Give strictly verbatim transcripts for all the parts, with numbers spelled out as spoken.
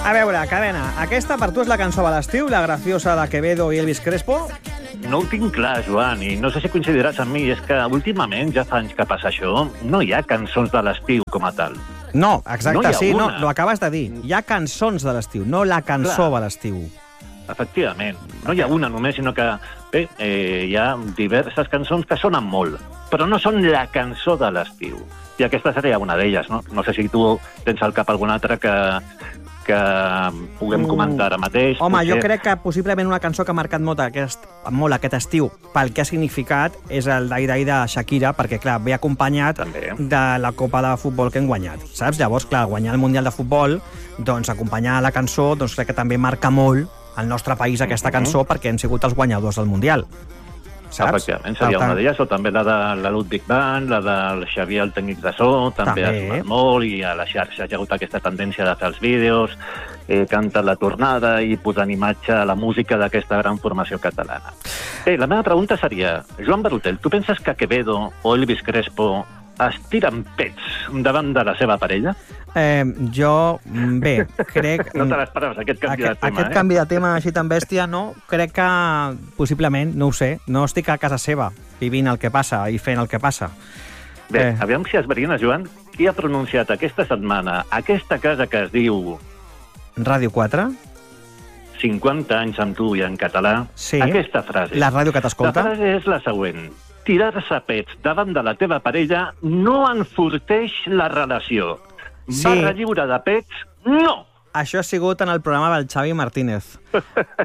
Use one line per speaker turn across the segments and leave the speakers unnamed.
A veure, Cadena, aquesta per tu és la cançó de l'estiu, la graciosa de Quevedo i Elvis Crespo?
No ho tinc clar, Joan, i no sé si coincidiràs amb mi, és que últimament, ja fa anys que passa això, no hi ha cançons de l'estiu com a tal.
No, exacte,
no
sí,
una.
no, ho acabes de dir. Hi ha cançons de l'estiu, no la cançó
Clar.
de l'estiu.
Efectivament, no hi ha una només, sinó que bé, eh, hi ha diverses cançons que sonen molt, però no són la cançó de l'estiu. I aquesta seria una d'elles, no? No sé si tu tens al cap alguna altra que, que puguem comentar ara mateix.
Home,
potser...
jo crec que possiblement una cançó que ha marcat molt aquest, molt aquest estiu pel que ha significat és el Dai Dai de Shakira, perquè, clar, ve acompanyat
També.
de la Copa de Futbol que hem guanyat, saps? Llavors, clar, guanyar el Mundial de Futbol, doncs acompanyar la cançó, doncs crec que també marca molt al nostre país aquesta
Mm-hmm.
cançó perquè hem sigut els guanyadors del Mundial. Saps?
Efectivament, seria
Per tant,
una d'elles, o també la de la Ludwig Band, la del Xavier, el tècnic de so, també,
També.
ha sonat molt, i a la xarxa hi ha hagut aquesta tendència de fer els vídeos, eh, canta la tornada i posant imatge a la música d'aquesta gran formació catalana. Bé, la meva pregunta seria, Joan Barutel, tu penses que Quevedo o Elvis Crespo es tiren pets davant de la seva parella?
Eh, jo, bé, crec...
No te l'esperaves, aquest canvi
Aquest,
de tema,
aquest
eh?
canvi de tema així tan bèstia, no? Crec que, possiblement, no ho sé, no estic a casa seva vivint el que passa i fent el que passa.
Bé,
Eh.
aviam si esverina, Joan, qui ha pronunciat aquesta setmana aquesta casa que es diu
Ràdio quatre?
cinquanta anys amb tu i en català,
Sí.
aquesta frase.
La ràdio que t'escolta?
La frase és la següent. Tirar-se pets davant de la teva parella no enforteix la relació.
Sí.
Barra lliure de pets, no!
Això ha sigut en el programa del Xavi Martínez. Uh,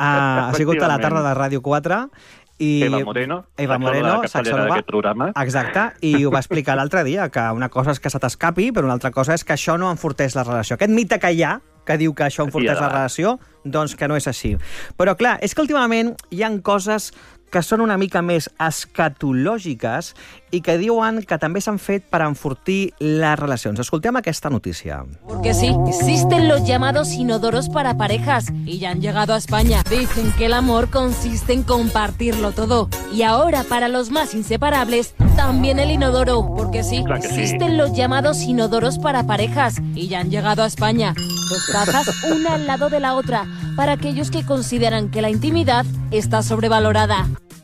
ha sigut a la tarda de Ràdio quatre. I
Eva Moreno,
Eva Moreno,
la capçalera
sexòloga.
d'aquest programa.
Exacte, i ho va explicar l'altre dia, que una cosa és que se t'escapi, però una altra cosa és que això no enforteix la relació. Aquest mite que hi ha, que diu que això enforteix
Ja.
la relació, doncs que no és així. Però clar, és que últimament hi han coses que són una mica més escatològiques i que diuen que també s'han fet per enfortir les relacions. Escoltem aquesta notícia.
Porque sí, existen los llamados inodoros para parejas y ya han llegado a España. Dicen que el amor consiste en compartirlo todo. Y ahora, para los más inseparables, también el inodoro. Porque sí,
Claro que sí.
existen los llamados inodoros para parejas y ya han llegado a España. Dos tazas, una al lado de la otra, para aquellos que consideran que la intimidad está sobrevalorada.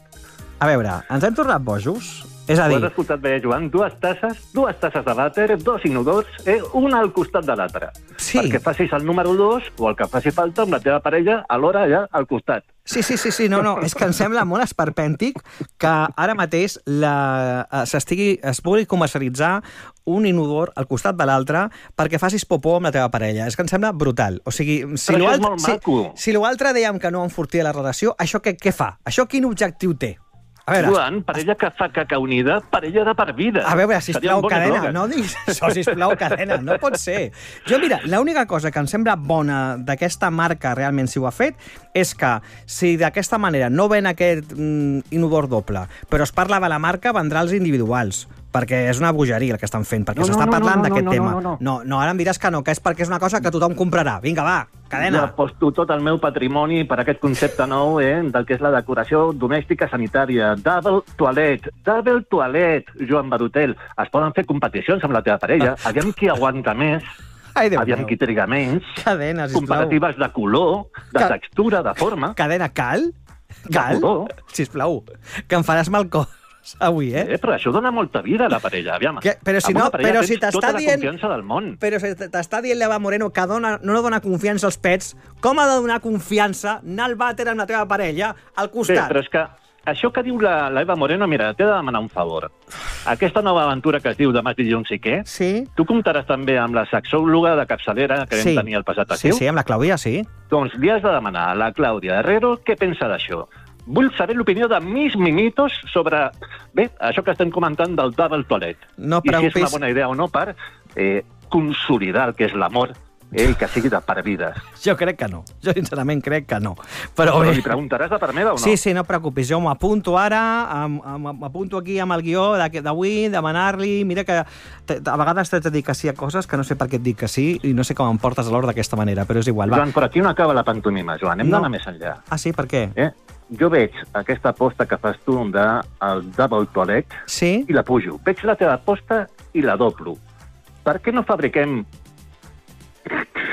A veure, ens hem tornat bojos? És a
Ho
dir,
has escoltat bé, Joan? Dues tasses, dues tasses de vàter, dos inodors, eh? una al costat de l'altra.
Sí.
Perquè facis el número dos o el que faci falta amb la teva parella alhora allà al costat.
sí, sí, sí, sí, no, no, és que em sembla molt esperpèntic que ara mateix la, eh, s'estigui, es pugui comercialitzar un inodor al costat de l'altre perquè facis popó amb la teva parella. És que em sembla brutal. O sigui, si
Però això és
l'altre
molt
si,
maco.
si l'altre dèiem que no enfortia la relació, això què, què fa? Això quin objectiu té? A veure,
Joan, parella que fa caca unida, parella de per vida.
A veure,
Seria
sisplau,
un bon
cadena,
eslògan.
no diguis això, sisplau, cadena, no pot ser. Jo, mira, l'única cosa que em sembla bona d'aquesta marca, realment, si ho ha fet, és que si d'aquesta manera no ven aquest mm, inodor doble, però es parla de la marca, vendrà els individuals, perquè és una bogeria el que estan fent, perquè
No, no,
s'està
no,
parlant
no, no,
d'aquest
no,
tema.
no, no.
no, no, ara em diràs que no, que és perquè és una cosa que tothom comprarà. Vinga, va,
Jo
cadena.
aposto tot el meu patrimoni per aquest concepte nou eh, del que és la decoració domèstica sanitària. Double toilet, double toilet, Joan Barutel. Es poden fer competicions amb la teva parella. Aviam qui aguanta més,
Ai, Déu
aviam
meu.
qui triga menys.
Cadena, sisplau.
Comparatives de color, de
Ca-
textura, de forma.
Cadena, cal?
De
Cal?
color.
Sisplau, que em faràs mal cos avui, eh?
Eh, però això dona molta vida a la parella, aviam.
Que- però si
Amb
no-
una parella
però
tens
si t'està
tota la
dient-
confiança del món.
Però si t'està dient l'Eva Moreno que dona, no dona confiança als pets, com ha de donar confiança anar al vàter amb la teva parella al
Bé,
costat?
però és que això que diu la, la Eva Moreno, mira, t'he de demanar un favor. Aquesta nova aventura que es diu Demà dilluns i què,
Sí?
tu comptaràs també amb la sexòloga de capçalera que
Sí.
vam tenir el passat
Sí,
estiu?
sí, amb la Clàudia, sí.
Doncs li has de demanar a la Clàudia Herrero què pensa d'això. Vull saber l'opinió de mis mimitos sobre, bé, això que estem comentant del double toilet.
No
I si és
preocupis.
una bona idea o no per eh, consolidar el que és l'amor eh, i que sigui de per vides.
Jo crec que no. Jo sincerament crec que no. Però
Però
bé...
li preguntaràs de per meva o no?
Sí, sí, no et preocupis. Jo m'apunto ara, am- am- m'apunto aquí amb el guió d'aquest- d'avui, demanar-li... Mira que te- a vegades t'he de dir que sí a coses que no sé per què et dic que sí i no sé com em portes a l'hora d'aquesta manera, però és igual. Va.
Joan, per aquí no acaba la pantomima, Joan. Hem
No.
d'anar més enllà.
Ah, sí? Per què?
Eh? Jo veig aquesta aposta que fas tu del double toilet
Sí?
i la pujo. Veig la teva aposta i la doblo. Per què no fabriquem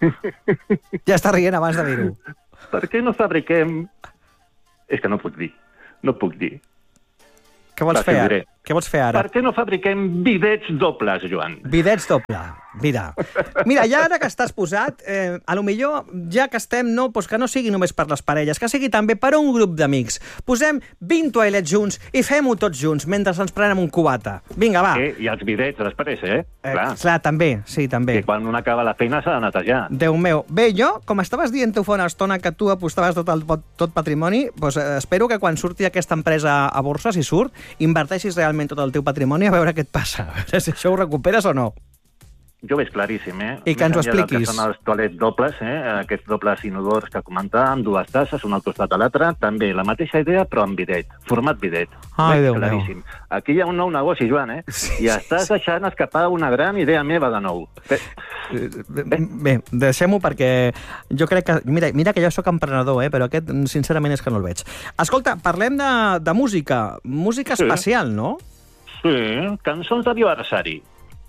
Ja està rient abans de dir-ho.
Per què no fabriquem... És que no puc dir. No puc dir.
Què vols fer ara? Què vols fer ara?
Per què no fabriquem bidets dobles, Joan?
Bidets doble. Mira, mira, ja ara que estàs posat, eh, a lo millor, ja que estem, no, doncs que no sigui només per les parelles, que sigui també per un grup d'amics. Posem vint toilets junts i fem-ho tots junts mentre ens prenem un cubata. Vinga, va.
Eh, I els bidets, les pareix, eh?
eh clar. clar, també, sí, també.
Que quan un acaba la feina s'ha de netejar.
Déu meu. Bé, jo, com estaves dient tu fa una estona que tu apostaves tot el tot patrimoni, doncs eh, espero que quan surti aquesta empresa a borsa, si surt, inverteixis realment tot el teu patrimoni a veure què et passa. A veure si això ho recuperes o no.
Jo ho veig claríssim, eh?
I que ens ho expliquis.
Que són els toilets dobles, eh? Aquests dobles inodors que comentàvem, dues tasses, un al costat de l'altre, també la mateixa idea, però amb bidet, format bidet.
Ai, Déu
claríssim. Meu. Aquí hi ha un nou negoci, Joan, eh?
Sí,
I estàs
sí, sí.
deixant escapar una gran idea meva de nou. Bé,
Bé, Bé deixem-ho perquè jo crec que... Mira, mira que jo sóc emprenedor, eh? Però aquest, sincerament, és que no el veig. Escolta, parlem de, de música. Música
sí.
especial, no?
Sí, cançons d'aniversari.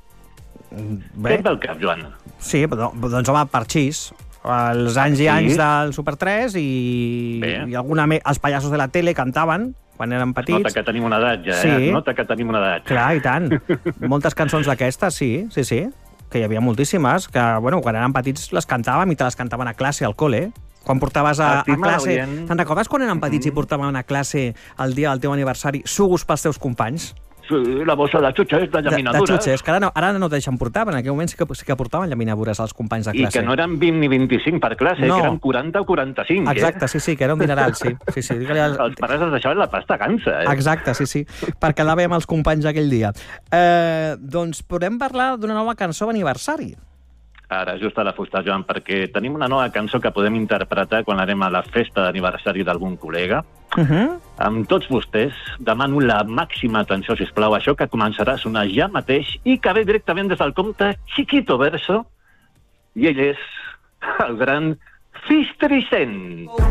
Bé.
Què et ve al cap, Joan?
Sí, però, doncs home, Parxís. Els anys i anys del Super tres i, i alguna me... els pallassos de la tele cantaven quan eren petits.
Nota que tenim una edat ja,
sí.
eh? Nota que tenim una edat.
Clar, i tant. Moltes cançons d'aquestes, sí, sí, sí. Que hi havia moltíssimes, que, bueno, quan eren petits les cantàvem i te les cantaven a classe, al col·le. Quan portaves a, a classe... Te'n recordes quan eren petits mm. i portaven a classe el dia del teu aniversari sugus pels teus companys?
Sí, la bossa de xutxes, de llaminadures.
De, de xutxes, que ara no, ara no deixen portar, però en aquell moment sí que, sí que portaven llaminadures als companys de classe.
I que no eren vint ni vint-i-cinc per classe, no. Que eren quaranta o quaranta-cinc.
Exacte,
eh?
sí, sí, que era un dineral, sí. sí, sí.
El... Els pares es deixaven la pasta gansa, eh?
Exacte, sí, sí, per quedar bé amb els companys aquell dia. Eh, doncs podem parlar d'una nova cançó d'aniversari.
Ara, just a la fusta, Joan, perquè tenim una nova cançó que podem interpretar quan anem a la festa d'aniversari d'algun col·lega. Uh -huh. Amb tots vostès, demano la màxima atenció, sisplau, això que començarà a sonar ja mateix i que ve directament des del compte Chiquito Verso, i ell és el gran Fistricent.